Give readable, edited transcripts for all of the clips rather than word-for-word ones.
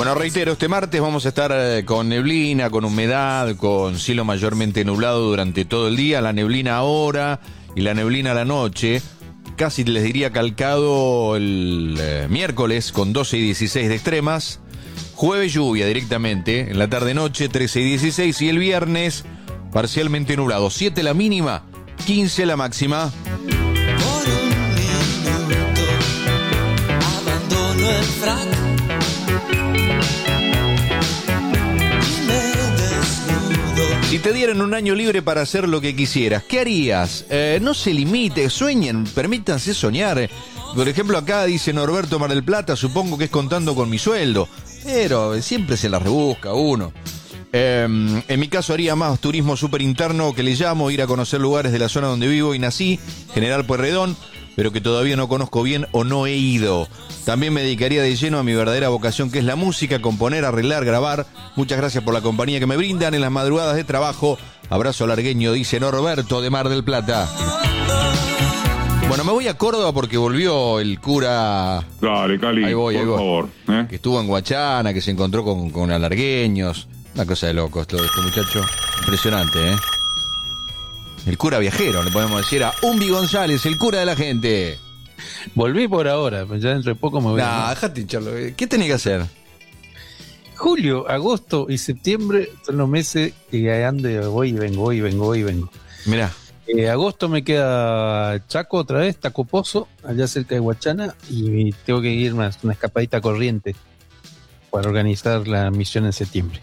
Bueno, reitero, este martes vamos a estar con neblina, con humedad, con cielo mayormente nublado durante todo el día, la neblina ahora y la neblina a la noche. Casi les diría calcado el miércoles con 12 y 16 de extremas. Jueves lluvia directamente, en la tarde-noche 13 y 16. Y el viernes parcialmente nublado, 7 la mínima, 15 la máxima. Por un minuto abandono el frac y me desnudo. Si te dieran un año libre para hacer lo que quisieras, ¿qué harías? No se limite, sueñen, permítanse soñar. Por ejemplo, acá dice Norberto Mar del Plata, supongo que es contando con mi sueldo, pero siempre se la rebusca uno. En mi caso haría más turismo súper interno, que le llamo, ir a conocer lugares de la zona donde vivo y nací, General Pueyrredón, pero que todavía no conozco bien o no he ido. También me dedicaría de lleno a mi verdadera vocación, que es la música, componer, arreglar, grabar. Muchas gracias por la compañía que me brindan en las madrugadas de trabajo. Abrazo largueño, dice Norberto de Mar del Plata. Bueno, me voy a Córdoba porque volvió el cura. Dale, Cali, Ahí voy. por favor. Que estuvo en Guachana, que se encontró con alargueños. Una cosa de locos todo este muchacho. Impresionante, ¿eh? El cura viajero, le podemos decir a Umbi González, el cura de la gente. Volví por ahora, ya dentro de poco me voy. Nah, déjate hincharlo. ¿Qué tenés que hacer? Julio, agosto y septiembre son los meses que ando, voy y vengo. Mirá. Agosto me queda Chaco otra vez, Tacopozo, allá cerca de Guachana, y tengo que ir una escapadita a Corrientes para organizar la misión en septiembre.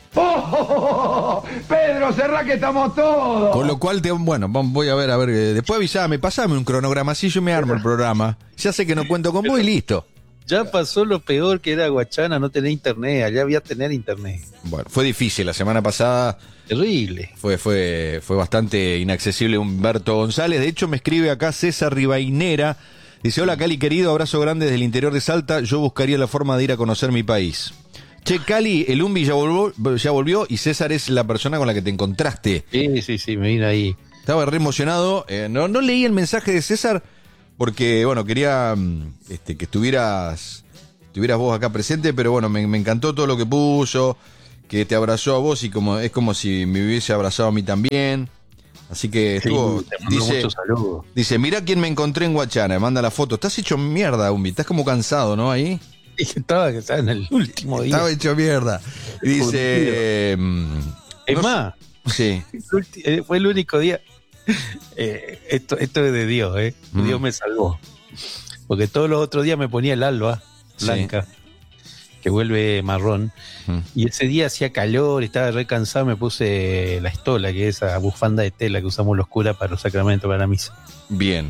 Pedro, cerrá que estamos todos. Con lo cual, voy a ver, después avisame, pasame un cronograma, así yo me armo el programa. Ya sé que no cuento con vos y listo. Ya pasó lo peor que era Guachana, no tener internet, allá había tener internet. Bueno, fue difícil, la semana pasada Terrible. fue bastante inaccesible Humberto González. De hecho, me escribe acá César Ribainera. Dice, hola Cali querido, abrazo grande desde el interior de Salta. Yo buscaría la forma de ir a conocer mi país. Che, Cali, el Umbi ya volvió y César es la persona con la que te encontraste. Sí, me vine ahí. Estaba re emocionado. No leí el mensaje de César porque, bueno, quería que estuvieras vos acá presente, pero bueno, me encantó todo lo que puso, que te abrazó a vos y es como si me hubiese abrazado a mí también. Así que estuvo, dice, mirá quién me encontré en Guachana, me manda la foto. Estás hecho mierda, Umbi, estás como cansado, ¿no? Ahí. Estaba en el último día. Estaba hecho mierda. Y dice... más, sí. fue el único día. Esto es de Dios, Dios me salvó. Porque todos los otros días me ponía el alba blanca, que vuelve marrón. Y ese día hacía calor, estaba re cansado, me puse la estola, que es esa bufanda de tela que usamos los curas para los sacramentos, para la misa. Bien.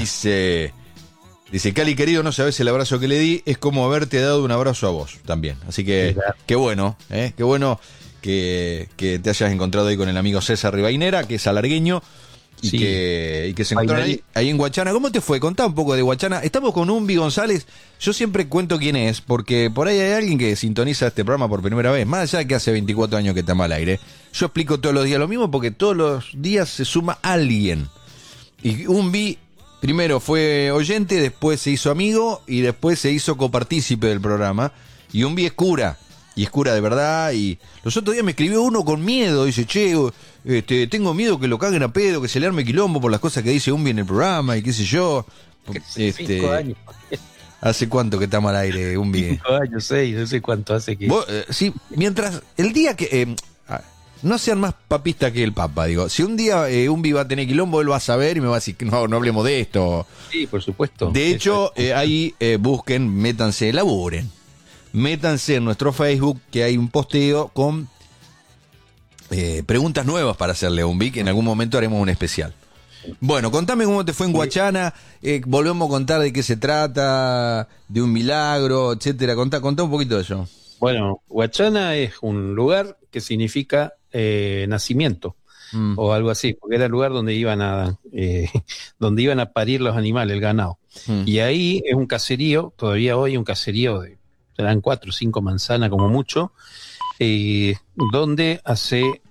Dice, Cali querido, no sabes el abrazo que le di, es como haberte dado un abrazo a vos también. Así que, qué bueno, qué bueno que te hayas encontrado ahí con el amigo César Ribainera, que es alargueño, y que se encontraron ahí en Guachana. ¿Cómo te fue? Contá un poco de Guachana. Estamos con Umbi González. Yo siempre cuento quién es, porque por ahí hay alguien que sintoniza este programa por primera vez, más allá de que hace 24 años que estamos al aire. Yo explico todos los días lo mismo, porque todos los días se suma alguien. Y Umbi primero fue oyente, después se hizo amigo y después se hizo copartícipe del programa. Y Umbi es cura, y es cura de verdad. Y los otros días me escribió uno con miedo, dice, che, tengo miedo que lo caguen a pedo, que se le arme quilombo por las cosas que dice Umbi en el programa y qué sé yo. 5 años. ¿Hace cuánto que estamos al aire, Umbi? 5 años, 6, no sé cuánto hace que... Sí, mientras, el día que... no sean más papistas que el Papa, digo. Si un día Umbi va a tener quilombo, él va a saber y me va a decir que no hablemos de esto. Sí, por supuesto. De hecho, ahí busquen, métanse, laburen. Métanse en nuestro Facebook, que hay un posteo con preguntas nuevas para hacerle a Umbi, que en algún momento haremos un especial. Bueno, contame cómo te fue en Guachana, volvemos a contar de qué se trata, de un milagro, etcétera. Contá un poquito de eso. Bueno, Guachana es un lugar que significa nacimiento, o algo así, porque era el lugar donde iban a parir los animales, el ganado. Y ahí es un caserío, todavía hoy un caserío serán 4 o 5 manzanas como mucho, donde hace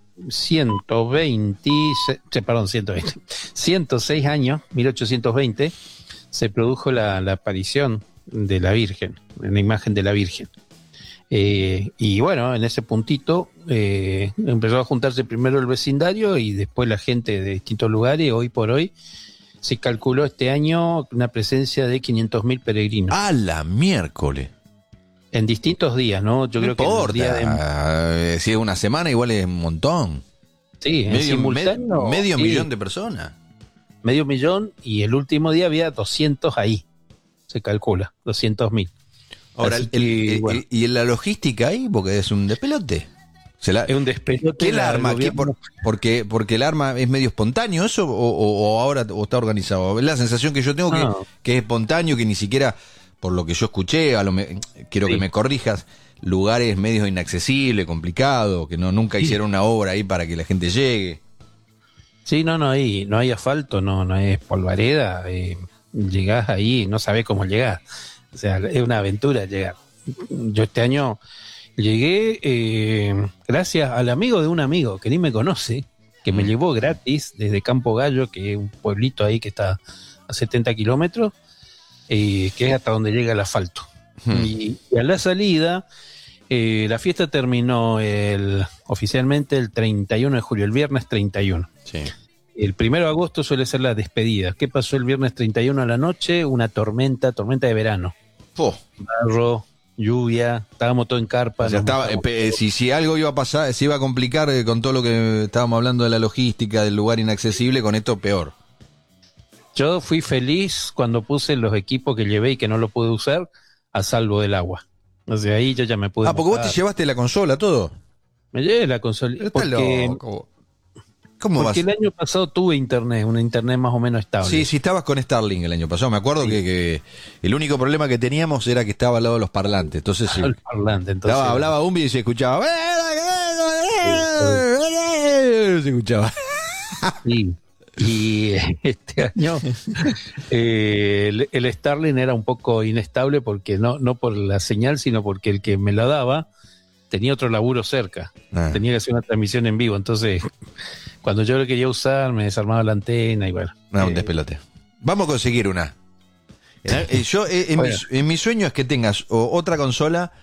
106 años, 1820, se produjo la aparición de la Virgen, la imagen de la Virgen. Y bueno, en ese puntito empezó a juntarse primero el vecindario y después la gente de distintos lugares. Hoy por hoy se calculó este año una presencia de 500.000 peregrinos. ¡A la miércoles! En distintos días, ¿no? Yo creo que en los días Si es una semana, igual es un montón. sí, en simultáneo, medio sí, millón de personas. medio millón, y el último día había 200 ahí. Se calcula, 200.000. Ahora, Así que, bueno. y la logística ahí, porque es un despelote. Es un despelote. ¿Qué la arma? del gobierno. Porque el arma es medio espontáneo eso o ahora o está organizado. Es la sensación que yo tengo que es espontáneo, que ni siquiera, por lo que yo escuché, quiero que me corrijas, lugares medios inaccesibles, complicados, que nunca hicieron una obra ahí para que la gente llegue. Sí, no hay asfalto, no es polvareda. Llegás ahí, no sabés cómo llegar. O sea, es una aventura llegar. Yo este año llegué gracias al amigo de un amigo que ni me conoce, que me llevó gratis desde Campo Gallo, que es un pueblito ahí que está a 70 kilómetros, que es hasta donde llega el asfalto. Y a la salida, la fiesta terminó oficialmente el 31 de julio, el viernes 31. Sí. El 1 de agosto suele ser la despedida. ¿Qué pasó el viernes 31 a la noche? Una tormenta de verano. Barro, lluvia, estábamos todos en carpa. O sea, si algo iba a pasar, se iba a complicar con todo lo que estábamos hablando de la logística, del lugar inaccesible, con esto peor. Yo fui feliz cuando puse los equipos que llevé y que no los pude usar a salvo del agua. O sea, ahí yo ya me pude porque mojar. vos te llevaste la consola, todo. Me llevé la consola. Está loco. ¿Cómo vas? Porque el año pasado tuve internet, una internet más o menos estable. Sí, estabas con Starlink el año pasado. Me acuerdo que el único problema que teníamos era que estaba al lado de los parlantes. Entonces, sí. El parlante, entonces hablaba un y se escuchaba. Se escuchaba. Sí. Y este año el Starlink era un poco inestable porque no por la señal, sino porque el que me la daba tenía otro laburo cerca. Tenía que hacer una transmisión en vivo. Entonces, cuando yo lo quería usar, me desarmaba la antena y bueno. Un despelote. Vamos a conseguir una. En mi sueño es que tengas otra consola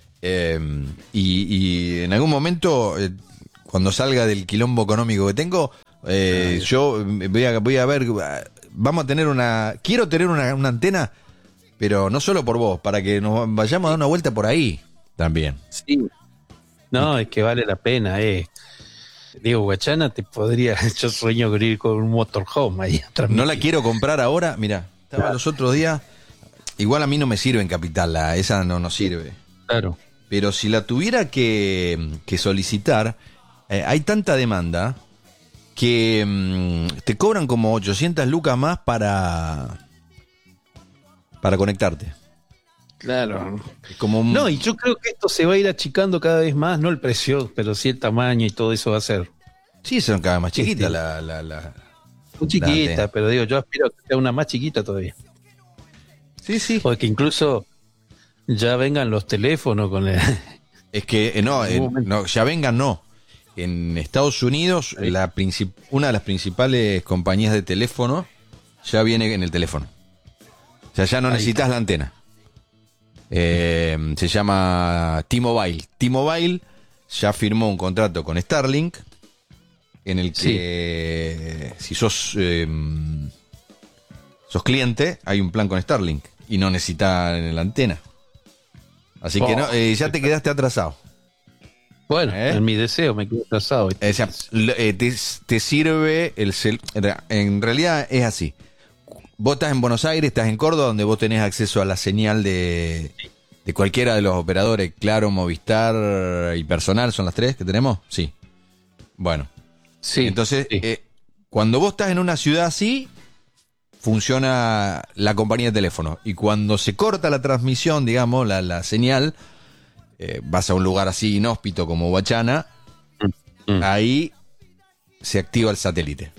y en algún momento, cuando salga del quilombo económico que tengo, yo voy a ver, vamos a tener quiero tener una antena, pero no solo por vos, para que nos vayamos a dar una vuelta por ahí también. Sí. No, es que vale la pena, Diego Guachana yo sueño con ir con un motorhome ahí. No la quiero comprar ahora, mira, estaba los otros días, igual a mí no me sirve en Capital, esa no sirve. Claro. Pero si la tuviera que solicitar, hay tanta demanda que te cobran como 800 lucas más para conectarte. Claro. Como No, y yo creo que esto se va a ir achicando cada vez más, no el precio, pero sí el tamaño y todo eso va a ser. Sí, son cada vez más chiquitas Muy chiquita, pero digo, yo aspiro a que sea una más chiquita todavía. Sí. O que incluso ya vengan los teléfonos con el... Es que no, ya vengan, no. En Estados Unidos, una de las principales compañías de teléfono ya viene en el teléfono. O sea, ya no necesitas la antena. Se llama T-Mobile. T-Mobile ya firmó un contrato con Starlink en el que si sos cliente, hay un plan con Starlink y no necesitas la antena. Así que ya te quedaste atrasado. Bueno, en mi deseo me quedo atrasado. Te sirve en realidad es así. Vos estás en Buenos Aires, estás en Córdoba, donde vos tenés acceso a la señal de cualquiera de los operadores, Claro, Movistar y Personal, ¿son las tres que tenemos? Sí. Bueno. Sí. Entonces, cuando vos estás en una ciudad así, funciona la compañía de teléfono. Y cuando se corta la transmisión, digamos, la señal, vas a un lugar así inhóspito como Guachana, ahí se activa el satélite.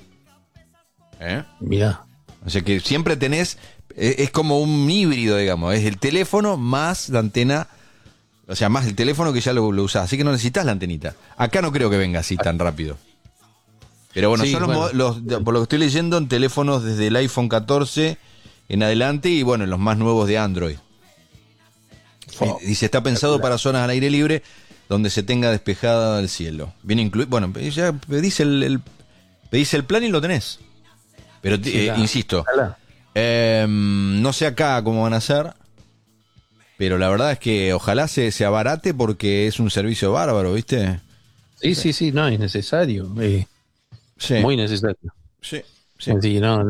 Mirá. O sea que siempre tenés, es como un híbrido, digamos, es el teléfono más la antena, o sea, más el teléfono que ya lo usás, así que no necesitas la antenita. Acá no creo que venga así tan rápido. Pero bueno, son por lo que estoy leyendo, en teléfonos desde el iPhone 14 en adelante y bueno, en los más nuevos de Android. Oh, Dice, está pensado para zonas al aire libre donde se tenga despejada el cielo. Viene incluido. Bueno, ya pedís pedís el plan y lo tenés. Pero Sí, insisto, ojalá. no sé acá cómo van a hacer, pero la verdad es que ojalá se abarate porque es un servicio bárbaro, ¿viste? Sí, no, es necesario. Sí. Muy necesario. Sí, sí. Sí, no,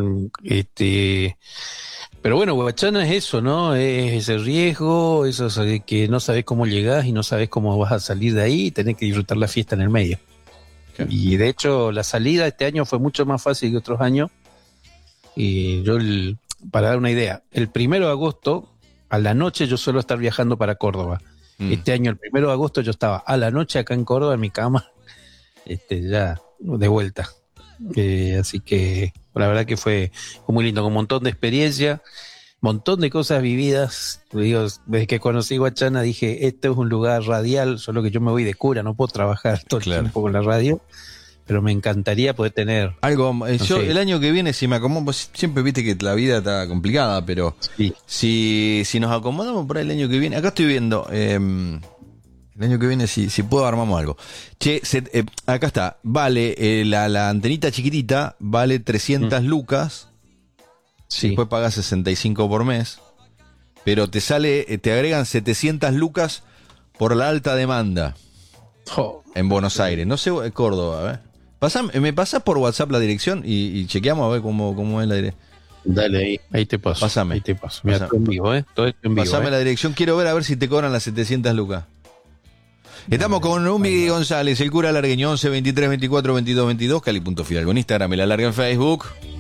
pero bueno, Guachana es eso, ¿no? Es ese riesgo, eso es de que no sabes cómo llegás y no sabes cómo vas a salir de ahí y tenés que disfrutar la fiesta en el medio. Claro. Y de hecho, la salida este año fue mucho más fácil que otros años. Y yo, para dar una idea, el 1 de agosto, a la noche yo suelo estar viajando para Córdoba. Este año, el 1 de agosto, yo estaba a la noche acá en Córdoba, en mi cama, ya de vuelta. Así que la verdad que fue muy lindo, con un montón de experiencia, montón de cosas vividas. Digo, desde que conocí Guachana dije, este es un lugar radial, solo que yo me voy de cura, no puedo trabajar todo el tiempo con la radio, pero me encantaría poder tener algo. Yo sé. el año que viene, si me acomodo, pues siempre viste que la vida está complicada, pero Sí. si nos acomodamos por ahí el año que viene, acá estoy viendo, el año que viene si puedo armamos algo. Che, acá está, vale, la antenita chiquitita vale 300 lucas, Sí. después pagas 65 por mes, pero te agregan 700 lucas por la alta demanda Oh, en Buenos Aires, no sé, Córdoba, a ver. ¿Me pasás por WhatsApp la dirección y chequeamos a ver cómo es la dirección? dale, ahí te paso. Pásame. Ahí te paso. Mira, Pásame. todo en vivo, todo esto en vivo. Pasame la dirección, quiero ver si te cobran las 700 lucas. Estamos con un Miguel González, el cura largueño, 11 23 24 22 22, Cali.Fidalgo en Instagram, el alarga en Facebook.